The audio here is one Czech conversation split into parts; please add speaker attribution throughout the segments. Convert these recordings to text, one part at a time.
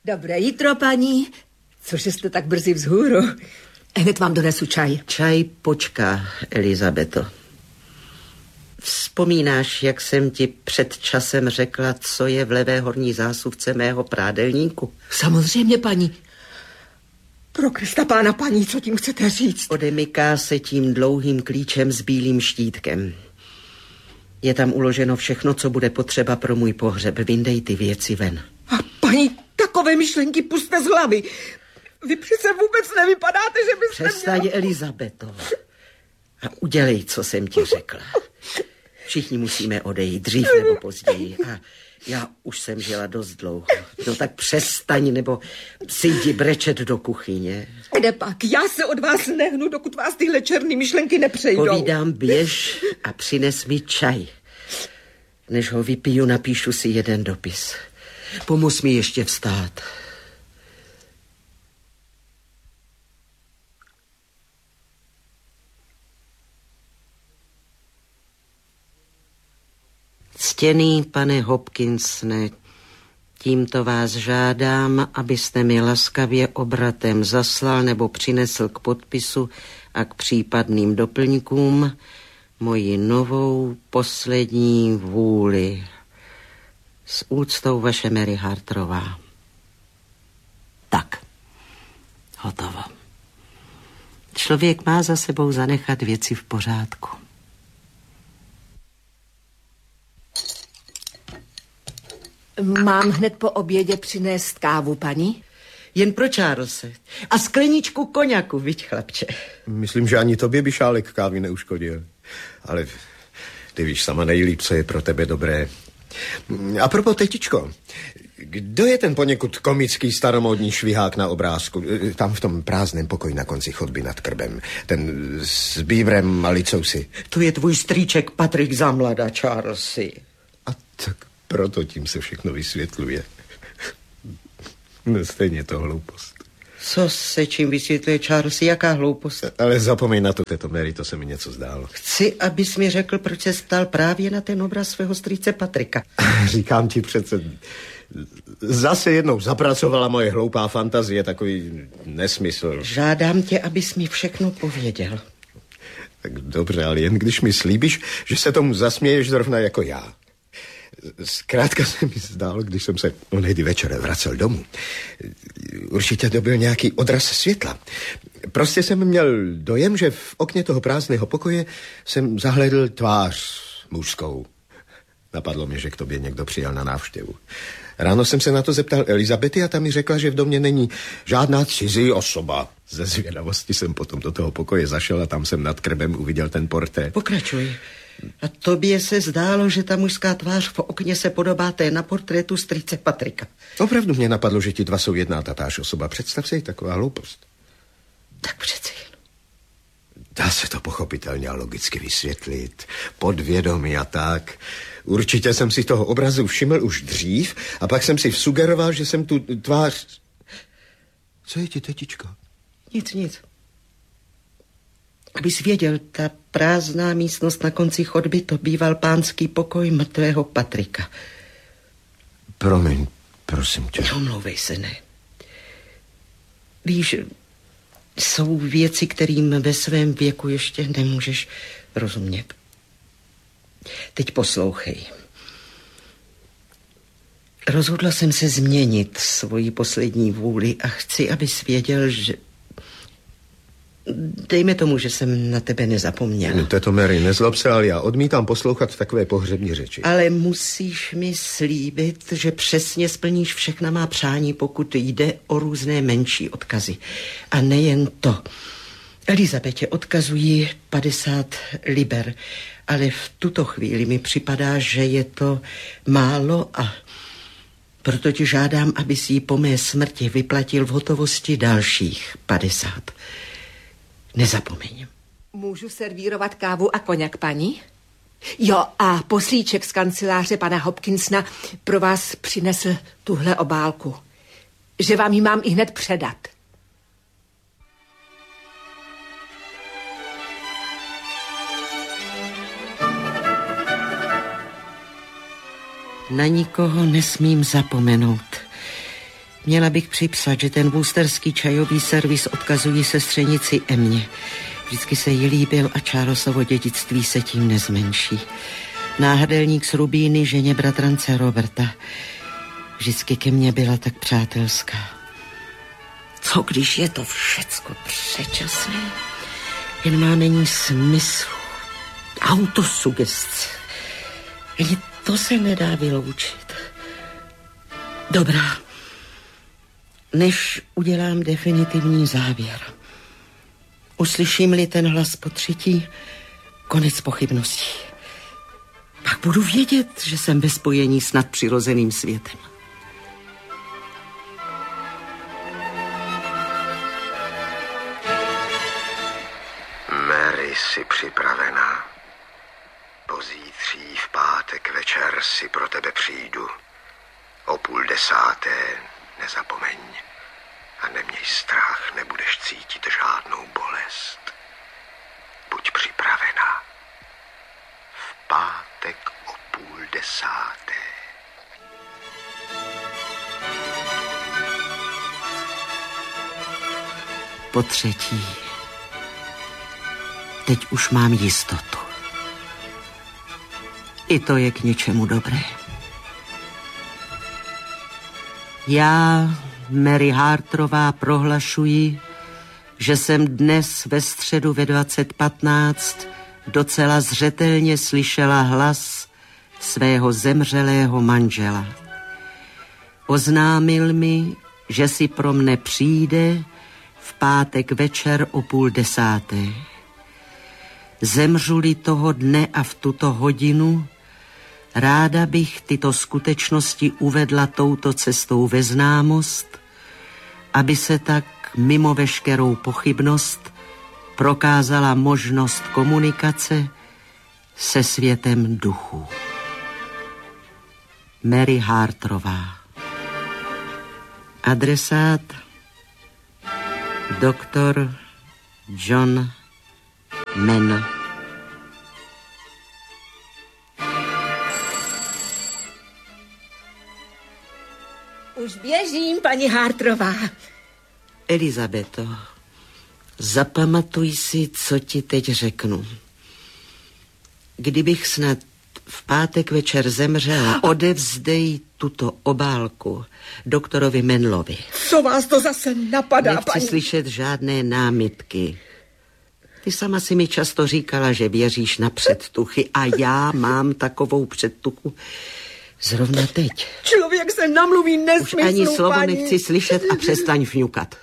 Speaker 1: Dobré jitro, paní. Cože jste tak brzy vzhůru? Hned vám donesu čaj.
Speaker 2: Čaj počká, Elizabeto. Vzpomínáš, jak jsem ti před časem řekla, co je v levé horní zásuvce mého prádelníku?
Speaker 1: Samozřejmě, paní. Pro Krista pána, paní, co tím chcete říct?
Speaker 2: Odemyká se tím dlouhým klíčem s bílým štítkem. Je tam uloženo všechno, co bude potřeba pro můj pohřeb. Vyndej ty věci ven.
Speaker 1: A paní, takové myšlenky puste z hlavy. Vy přece vůbec nevypadáte, že byste
Speaker 2: Přestaň,
Speaker 1: měla...
Speaker 2: Elizabeto. A udělej, co jsem ti řekla. Všichni musíme odejít, dřív nebo později. A já už jsem žila dost dlouho. No tak přestaň, nebo si jdi brečet do kuchyně.
Speaker 1: Kde pak? Já se od vás nehnu, dokud vás tyhle černé myšlenky nepřejdou.
Speaker 2: Povídám, běž a přines mi čaj. Než ho vypiju, napíšu si jeden dopis. Pomoz mi ještě vstát. Ctěný pane Hopkinsne, tímto vás žádám, abyste mi laskavě obratem zaslal nebo přinesl k podpisu a k případným doplňkům moji novou poslední vůli. S úctou vaše Mary Hartrová. Tak, hotovo. Člověk má za sebou zanechat věci v pořádku.
Speaker 1: Mám hned po obědě přinést kávu, paní?
Speaker 2: Jen pro Charlese. A skleničku koňaku, viď, chlapče?
Speaker 3: Myslím, že ani tobě by šálek kávy neuškodil. Ale ty víš sama nejlíp, co je pro tebe dobré. A propos, tetičko, kdo je ten poněkud komický staromódní švihák na obrázku? Tam v tom prázdném pokoji na konci chodby nad krbem. Ten s bívrem a licousy.
Speaker 2: To je tvůj strýček Patrik Zamlada, Charlesy.
Speaker 3: A tak proto tím se všechno vysvětluje. No stejně to hloupost.
Speaker 2: Co se čím vysvětluje, Charlesy? Jaká hloupost?
Speaker 3: Ale zapomeň na to, Mary, to se mi něco zdálo.
Speaker 2: Chci, abys mi řekl, proč se ptal právě na ten obraz svého strýce Patrika.
Speaker 3: Říkám ti přece, zase jednou zapracovala moje hloupá fantazie, takový nesmysl.
Speaker 2: Žádám tě, abys mi všechno pověděl.
Speaker 3: Tak dobře, ale jen když mi slíbíš, že se tomu zasměješ zrovna jako já. Zkrátka se mi zdálo, když jsem se onehdy večer vracel domů. Určitě to byl nějaký odraz světla. Prostě jsem měl dojem, že v okně toho prázdného pokoje jsem zahlédl tvář mužskou. Napadlo mi, že k tobě někdo přijel na návštěvu. Ráno jsem se na to zeptal Elizabety a ta mi řekla, že v domě není žádná cizí osoba. Ze zvědavosti jsem potom do toho pokoje zašel a tam jsem nad krbem uviděl ten portrét.
Speaker 2: Pokračuj. A tobě se zdálo, že ta mužská tvář v okně se podobá té na portrétu strýce Patrika.
Speaker 3: Opravdu mě napadlo, že ti dva jsou jedna tatáž osoba. Představ si, taková hloupost.
Speaker 2: Tak přeci jen.
Speaker 3: Dá se to pochopitelně a logicky vysvětlit. Podvědomí a tak. Určitě jsem si toho obrazu všiml už dřív a pak jsem si vsugeroval, že jsem tu tvář... Co je ti, tetičko?
Speaker 2: Nic. Abys věděl, ta prázdná místnost na konci chodby, to býval pánský pokoj mrtvého Patrika.
Speaker 3: Promiň, prosím tě.
Speaker 2: Omlouvej se, ne. Víš, jsou věci, kterým ve svém věku ještě nemůžeš rozumět. Teď poslouchej. Rozhodla jsem se změnit svoji poslední vůli a chci, abys věděl, že... Dejme tomu, že jsem na tebe nezapomněla.
Speaker 3: Teto Mary, nezlob se, ale já odmítám poslouchat takové pohřební řeči.
Speaker 2: Ale musíš mi slíbit, že přesně splníš všechna má přání, pokud jde o různé menší odkazy. A nejen to. Elizabetě odkazují 50 liber, ale v tuto chvíli mi připadá, že je to málo a proto ti žádám, abys jí po mé smrti vyplatil v hotovosti dalších 50. Nezapomeň.
Speaker 1: Můžu servírovat kávu a koněk, paní? Jo, a poslíček z kanceláře pana Hopkinsna pro vás přinesl tuhle obálku. Že vám ji mám i hned předat.
Speaker 2: Na nikoho nesmím zapomenout. Měla bych připsat, že ten woosterský čajový servis odkazují sestřenici Emě. Vždycky se jí líbil a Charlesovo dědictví se tím nezmenší. Náhrdelník z rubíny ženě bratrance Roberta. Vždycky ke mně byla tak přátelská. Co když je to všecko předčasné? Jen má není smyslu. Autosugestce. Ani to se nedá vyloučit. Dobrá. Než udělám definitivní závěr. Uslyším-li ten hlas po třetí, konec pochybností. Pak budu vědět, že jsem ve spojení s nadpřirozeným světem.
Speaker 3: Mary, jsi připravená. Pozítří v pátek večer si pro tebe přijdu. O 9:30, nezapomeň. A neměj strach, nebudeš cítit žádnou bolest. Buď připravená. V pátek o 9:30.
Speaker 2: Po třetí. Teď už mám jistotu. I to je k něčemu dobré. Já, Mary Hartrová, prohlašuji, že jsem dnes ve středu ve 20:15 docela zřetelně slyšela hlas svého zemřelého manžela. Oznámil mi, že si pro mne přijde v pátek večer o 9:30. Zemřu-li toho dne a v tuto hodinu, ráda bych tyto skutečnosti uvedla touto cestou ve známost, aby se tak mimo veškerou pochybnost prokázala možnost komunikace se světem duchů. Mary Hartrová. Adresát doktor John Mann.
Speaker 1: Už běžím, paní Hartrová.
Speaker 2: Elizabeto, zapamatuj si, co ti teď řeknu. Kdybych snad v pátek večer zemřela, odevzdej tuto obálku doktorovi Menlovi.
Speaker 1: Co vás to zase napadá,
Speaker 2: Nechci
Speaker 1: paní?
Speaker 2: slyšet žádné námitky. Ty sama si mi často říkala, že věříš na předtuchy a já mám takovou předtuchu zrovna teď.
Speaker 1: Člověk se namluví
Speaker 2: Už
Speaker 1: nesmyslu,
Speaker 2: ani slovo
Speaker 1: paní.
Speaker 2: nechci slyšet a přestaň fňukat.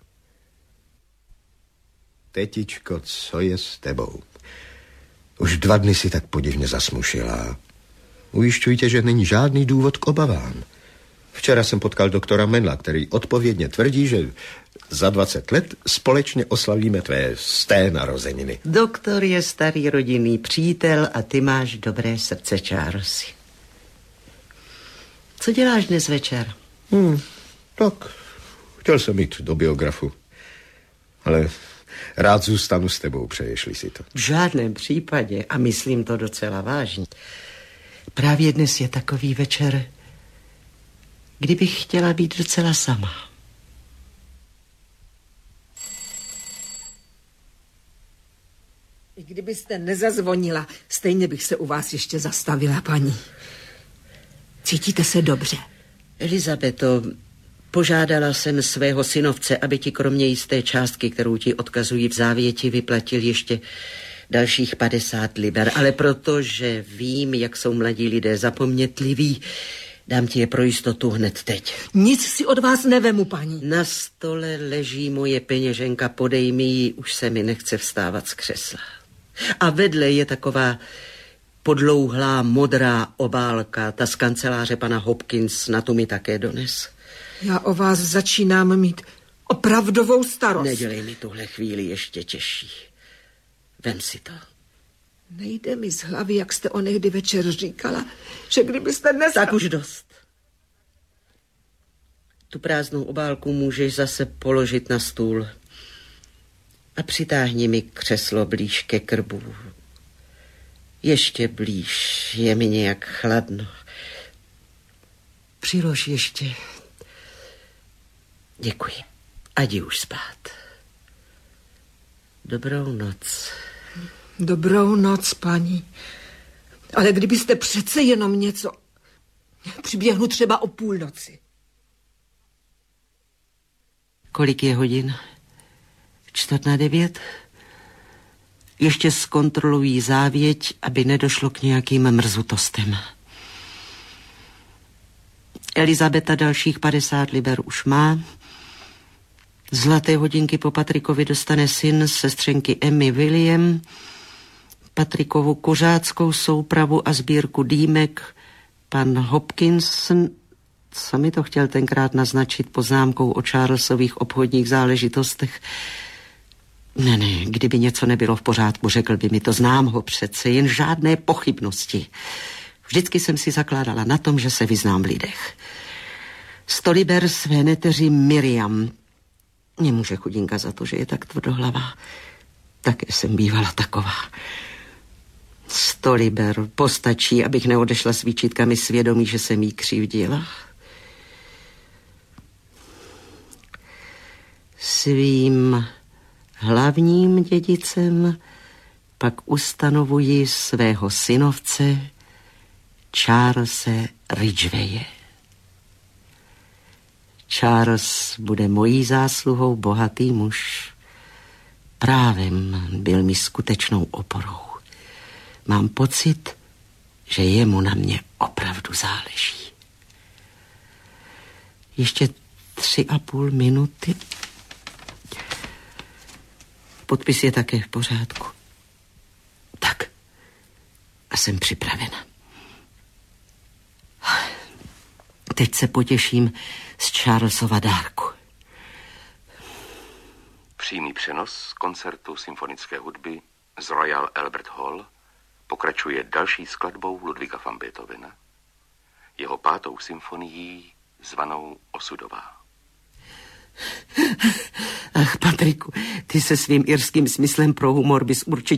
Speaker 3: Tetičko, co je s tebou? Už 2 dny si tak podivně zasmušila. Ujišťuji tě, že není žádný důvod k obavám. Včera jsem potkal doktora Menla, který odpovědně tvrdí, že za 20 let společně oslavíme tvé 100. narozeniny.
Speaker 2: Doktor je starý rodinný přítel a ty máš dobré srdce, Charlesy. Co děláš dnes večer?
Speaker 3: Tak, chtěl jsem jít do biografu, ale rád zůstanu s tebou, přeješ-li si to.
Speaker 2: V žádném případě a myslím to docela vážně. Právě dnes je takový večer, kdybych chtěla být docela sama.
Speaker 1: I kdybyste nezazvonila, stejně bych se u vás ještě zastavila, paní. Cítíte se dobře?
Speaker 2: Elizabeto, požádala jsem svého synovce, aby ti kromě jisté částky, kterou ti odkazují v závěti, vyplatil ještě dalších 50 liber. Ale protože vím, jak jsou mladí lidé zapomnětliví, dám ti je pro jistotu hned teď.
Speaker 1: Nic si od vás nevemu, paní.
Speaker 2: Na stole leží moje peněženka, podej mi ji, už se mi nechce vstávat z křesla. A vedle je taková podlouhlá modrá obálka, ta z kanceláře pana Hopkins, na tu mi také dones.
Speaker 1: Já o vás začínám mít opravdovou starost.
Speaker 2: Nedělej mi tuhle chvíli ještě těžší. Vem si to.
Speaker 1: Nejde mi z hlavy, jak jste onehdy večer říkala, že kdybyste dnes...
Speaker 2: Tak už dost. Tu prázdnou obálku můžeš zase položit na stůl a přitáhni mi křeslo blíž ke krbu. Ještě blíž, je mi nějak chladno. Přilož ještě Děkuji. A jdi už spát. Dobrou noc.
Speaker 1: Dobrou noc, paní. Ale kdybyste přece jenom něco... Přiběhnu třeba o půlnoci.
Speaker 2: Kolik je hodin? 8:45? Ještě zkontrolují závěť, aby nedošlo k nějakým mrzutostem. Elizabeta dalších 50 liber už má. Zlaté hodinky po Patrikovi dostane syn sestřenky Emmy William. Patrikovu kuřáckou soupravu a sbírku dýmek pan Hopkinson, co mi to chtěl tenkrát naznačit poznámkou o Charlesových obchodních záležitostech. Ne, kdyby něco nebylo v pořádku, řekl by mi to, znám ho přece, jen žádné pochybnosti. Vždycky jsem si zakládala na tom, že se vyznám v lidech. 100 liber své neteři Miriam. Nemůže chudinka za to, že je tak tvrdohlavá. Také jsem bývala taková. 100 liber postačí, abych neodešla s výčitkami svědomí, že jsem jí křivdila. Svým hlavním dědicem pak ustanovuji svého synovce Charlese Ridgwaye. Charles bude mojí zásluhou bohatý muž. Právem byl mi skutečnou oporou. Mám pocit, že jemu na mě opravdu záleží. Ještě 3,5 minuty. Podpis je také v pořádku. Tak, a jsem připravena. Teď se potěším z Charlesova dárku.
Speaker 4: Přímý přenos z koncertu symfonické hudby z Royal Albert Hall pokračuje další skladbou Ludwiga van Beethovena, jeho 5. symfonií zvanou Osudová.
Speaker 2: Ach, Patriku, ty se svým irským smyslem pro humor bys určitě